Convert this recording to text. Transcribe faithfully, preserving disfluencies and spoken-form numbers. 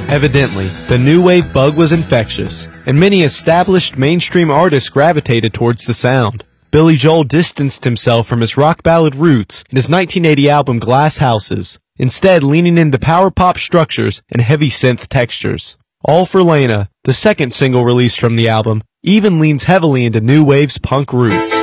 Evidently, the new wave bug was infectious, and many established mainstream artists gravitated towards the sound. Billy Joel distanced himself from his rock ballad roots in his nineteen eighty album Glass Houses, instead leaning into power pop structures and heavy synth textures. All for Lena, the second single released from the album, even leans heavily into new wave's punk roots.